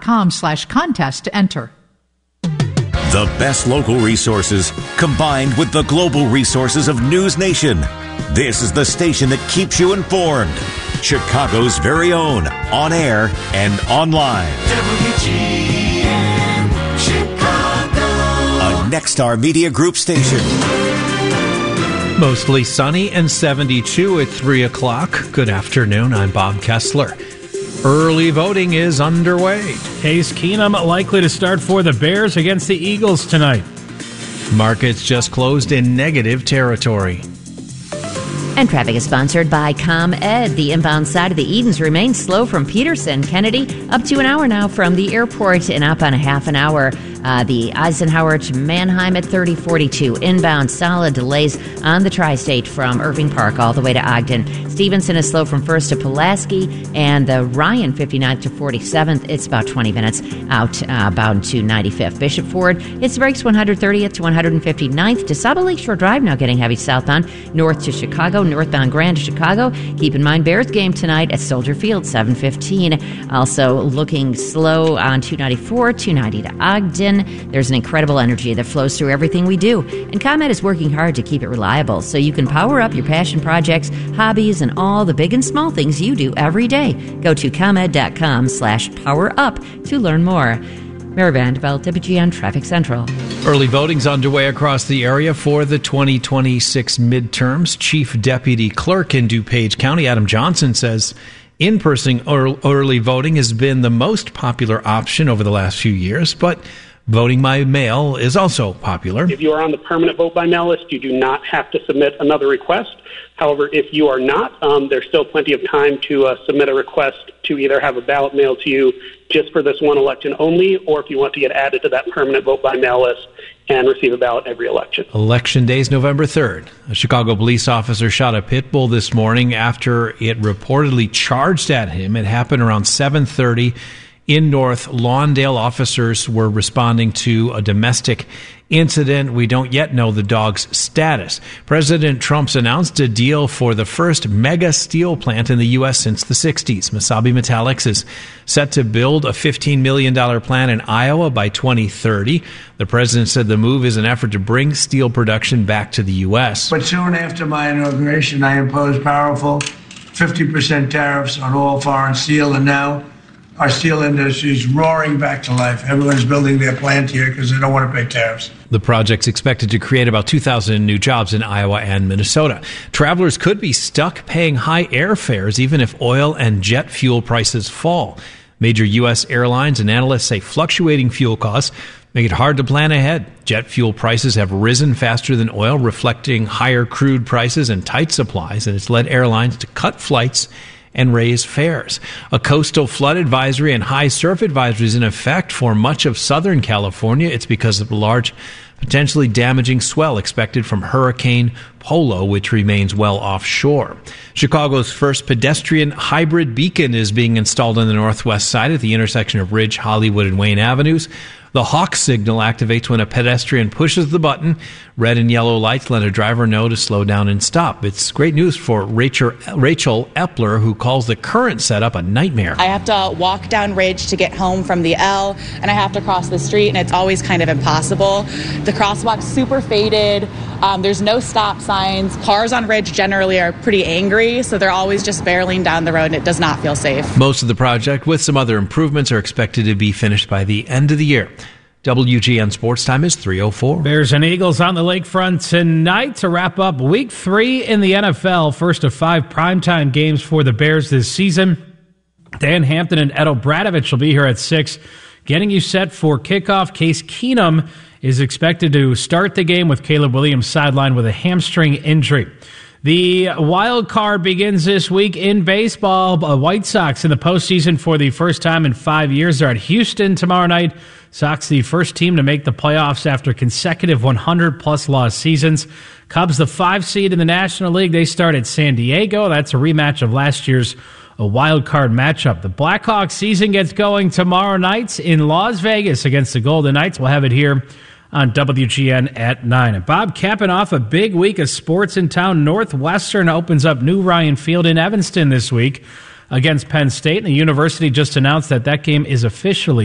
ComEd.com/contest to enter. The best local resources combined with the global resources of News Nation. This is the station that keeps you informed. Chicago's very own, on air and online. WGN Chicago. A Nexstar Media Group station. Mostly sunny and 72 at 3 o'clock. Good afternoon. I'm Bob Kessler. Early voting is underway. Case Keenum likely to start for the Bears against the Eagles tonight. Markets just closed in negative territory. And traffic is sponsored by ComEd. The inbound side of the Edens remains slow from Peterson. Kennedy, up to an hour now from the airport and up on a half an hour. The Eisenhower to Mannheim at 3042. Inbound, solid delays on the tri-state from Irving Park all the way to Ogden. Stevenson is slow from 1st to Pulaski, and the Ryan 59th to 47th. It's about 20 minutes out bound to 95th. Bishop Ford, it's brakes 130th to 159th. To Saba Lakeshore Drive now getting heavy southbound. North to Chicago, northbound Grand to Chicago. Keep in mind Bears game tonight at Soldier Field, 7:15. Also looking slow on 294, 290 to Ogden. There's an incredible energy that flows through everything we do, and ComEd is working hard to keep it reliable so you can power up your passion projects, hobbies, and all the big and small things you do every day. Go to ComEd.com/powerup to learn more. Mary Vanderbilt, WGN Traffic Central. Early voting's underway across the area for the 2026 midterms. Chief Deputy Clerk in DuPage County, Adam Johnson, says in-person early voting has been the most popular option over the last few years, but voting by mail is also popular. If you are on the permanent vote by mail list, you do not have to submit another request. However, if you are not, there's still plenty of time to submit a request to either have a ballot mailed to you just for this one election only, or if you want to get added to that permanent vote by mail list and receive a ballot every election. Election day is November 3rd. A Chicago police officer shot a pit bull this morning after it reportedly charged at him. It happened around 7:30 in North Lawndale. Officers were responding to a domestic incident. We don't yet know the dog's status. President Trump's announced a deal for the first mega steel plant in the U.S. since the 60s. Mesabi Metallics is set to build a $15 million plant in Iowa by 2030. The president said the move is an effort to bring steel production back to the U.S. But soon after my inauguration, I imposed powerful 50% tariffs on all foreign steel, and now our steel industry is roaring back to life. Everyone's building their plant here because they don't want to pay tariffs. The project's expected to create about 2,000 new jobs in Iowa and Minnesota. Travelers could be stuck paying high airfares even if oil and jet fuel prices fall. Major U.S. airlines and analysts say fluctuating fuel costs make it hard to plan ahead. Jet fuel prices have risen faster than oil, reflecting higher crude prices and tight supplies, and it's led airlines to cut flights and raise fares. A coastal flood advisory and high surf advisory is in effect for much of Southern California. It's because of the large, potentially damaging swell expected from Hurricane Polo, which remains well offshore. Chicago's first pedestrian hybrid beacon is being installed on the northwest side at the intersection of Ridge, Hollywood, and Wayne Avenues. The hawk signal activates when a pedestrian pushes the button. Red and yellow lights let a driver know to slow down and stop. It's great news for Rachel Epler, who calls the current setup a nightmare. I have to walk down Ridge to get home from the L, and I have to cross the street, and it's always kind of impossible. The crosswalk's super faded. There's no stop signs. Cars on Ridge generally are pretty angry, so they're always just barreling down the road, and it does not feel safe. Most of the project, with some other improvements, are expected to be finished by the end of the year. WGN Sports Time is 3:04. Bears and Eagles on the lakefront tonight to wrap up Week 3 in the NFL. First of 5 primetime games for the Bears this season. Dan Hampton and Ed O'Bradovich will be here at 6, getting you set for kickoff. Case Keenum is expected to start the game with Caleb Williams sidelined with a hamstring injury. The wild card begins this week in baseball. White Sox in the postseason for the first time in 5 years. They're at Houston tomorrow night. Sox the first team to make the playoffs after consecutive 100-plus loss seasons. Cubs the 5 seed in the National League. They start at San Diego. That's a rematch of last year's wild card matchup. The Blackhawks season gets going tomorrow night in Las Vegas against the Golden Knights. We'll have it here on WGN at 9. And Bob, capping off a big week of sports in town, Northwestern opens up new Ryan Field in Evanston this week against Penn State. And the university just announced that game is officially